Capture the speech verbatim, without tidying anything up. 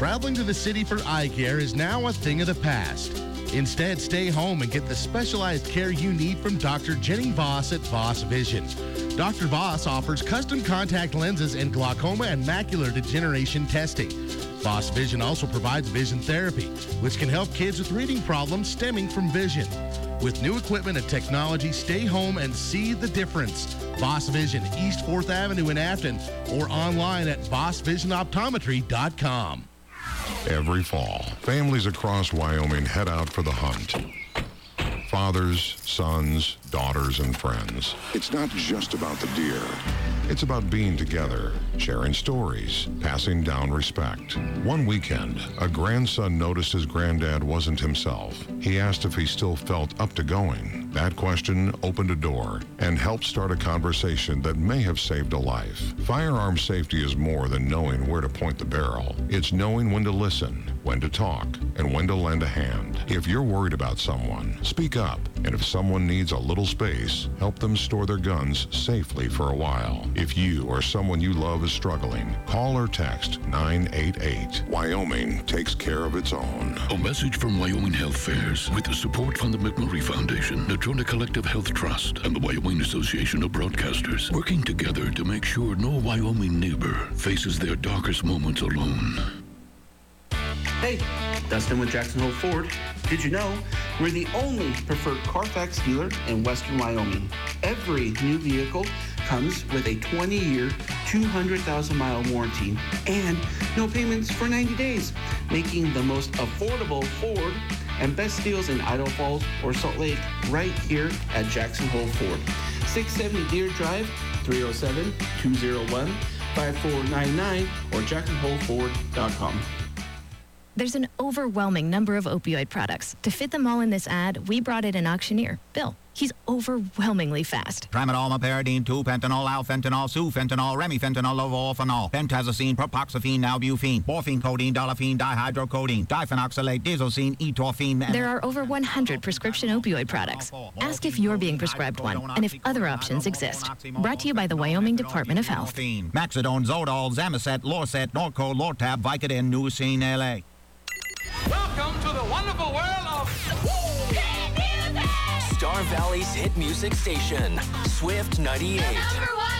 Traveling to the city for eye care is now a thing of the past. Instead, stay home and get the specialized care you need from Doctor Jenny Voss at Voss Vision. Doctor Voss offers custom contact lenses and glaucoma and macular degeneration testing. Voss Vision also provides vision therapy, which can help kids with reading problems stemming from vision. With new equipment and technology, stay home and see the difference. Voss Vision, East fourth Avenue in Afton, or online at voss vision optometry dot com. Every fall, families across Wyoming head out for the hunt. Fathers, sons, daughters, and friends. It's not just about the deer. It's about being together, sharing stories, passing down respect. One weekend, a grandson noticed his granddad wasn't himself. He asked if he still felt up to going. That question opened a door and helped start a conversation that may have saved a life. Firearm safety is more than knowing where to point the barrel. It's knowing when to listen, when to talk, and when to lend a hand. If you're worried about someone, speak up. And if someone needs a little space, help them store their guns safely for a while. If you or someone you love is struggling, call or text nine eight eight. Wyoming takes care of its own. A message from Wyoming Health Fairs with the support from the McMurray Foundation, Natrona Collective Health Trust, and the Wyoming Association of Broadcasters, working together to make sure no Wyoming neighbor faces their darkest moments alone. Hey, Dustin with Jackson Hole Ford. Did you know we're the only preferred Carfax dealer in Western Wyoming? Every new vehicle comes with a twenty-year, two hundred thousand mile warranty and no payments for ninety days, making the most affordable Ford and best deals in Idaho Falls or Salt Lake right here at Jackson Hole Ford. six seventy Deer Drive, three oh seven, two oh one, five four nine nine or jackson hole ford dot com. There's an overwhelming number of opioid products. To fit them all in this ad, we brought in an auctioneer, Bill. He's overwhelmingly fast. Tramadol, meperidine, two pentanol, alfentanol, sufentanol, remifentanol, levoorphanol, pentazocine, propoxyphene, nalbuphine, morphine, codeine, dolafine, dihydrocodeine, diphenoxylate, diazocine, etorphine. There are over one hundred prescription opioid products. Ask if you're being prescribed one and if other options exist. Brought to you by the Wyoming Department of Health. Maxidone, Zodol, Zamiset, Lorcet, Norco, Lortab, Vicodin, Nucine, L A. Welcome to the wonderful world of Star Valley's hit music station, Swift ninety-eight.